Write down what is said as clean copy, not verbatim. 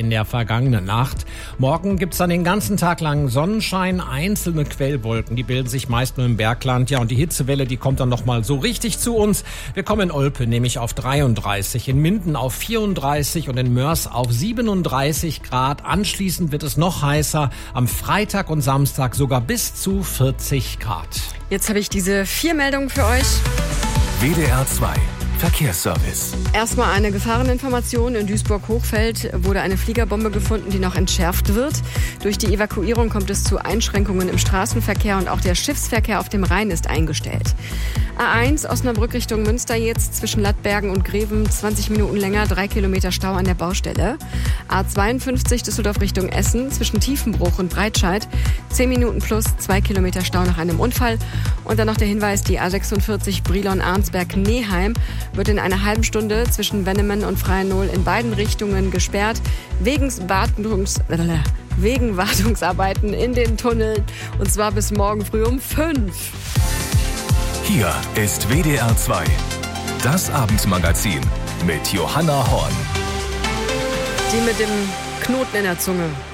in der vergangenen Nacht. Morgen gibt's dann den ganzen Tag lang Sonnenschein, einzelne Quellwolken, die bilden sich meist nur im Bergland. Ja, und die Hitzewelle, die kommt dann nochmal so richtig zu uns. Wir kommen in Olpe nämlich auf 33, in Minden auf 34 und in Mörs auf 37 Grad. Anschließend wird es noch heißer, am Freitag und Samstag sogar bis zu 40 Grad. Jetzt habe ich diese 4 Meldungen für euch. WDR 2 Verkehrsservice. Erstmal eine Gefahreninformation. In Duisburg-Hochfeld wurde eine Fliegerbombe gefunden, die noch entschärft wird. Durch die Evakuierung kommt es zu Einschränkungen im Straßenverkehr und auch der Schiffsverkehr auf dem Rhein ist eingestellt. A1 Osnabrück Richtung Münster jetzt zwischen Lattbergen und Greven 20 Minuten länger, 3 Kilometer Stau an der Baustelle. A52 Düsseldorf Richtung Essen zwischen Tiefenbruch und Breitscheid 10 Minuten plus 2 Kilometer Stau nach einem Unfall. Und dann noch der Hinweis, die A46 Brilon-Arnsberg-Neheim wird in einer halben Stunde zwischen Wennemen und Freiennohl in beiden Richtungen gesperrt, wegen Wartungsarbeiten in den Tunneln, und zwar bis morgen früh um 5. Hier ist WDR 2, das Abendmagazin mit Johanna Horn. Die mit dem Knoten in der Zunge.